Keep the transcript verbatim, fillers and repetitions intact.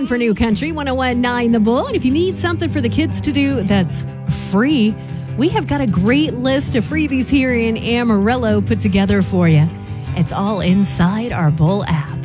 for New Country one oh one point nine The Bull. And if you need something for the kids to do that's free, we have got a great list of freebies here in Amarillo put together for you. It's all inside our Bull app.